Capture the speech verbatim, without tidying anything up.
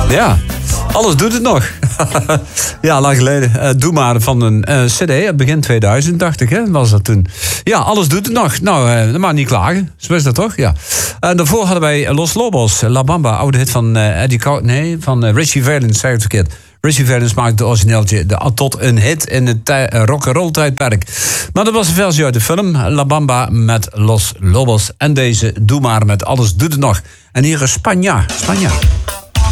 Ja, alles doet het nog. Ja, lang geleden. Uh, Doe maar van een uh, cd, begin tweeduizend, dacht ik, hè, was dat toen. Ja, alles doet het nog. Nou, uh, maar niet klagen. Zo is dat toch? Ja. En daarvoor hadden wij Los Lobos, La Bamba, oude hit van uh, Eddie Cow- nee, van uh, Richie Valens, zei het verkeerd. Richie Valens maakte het origineeltje de, tot een hit in het tij- uh, rock'n'roll tijdperk. Maar dat was een versie uit de film, La Bamba met Los Lobos. En deze Doe maar met Alles doet het nog. En hier is Spanja. Spanja.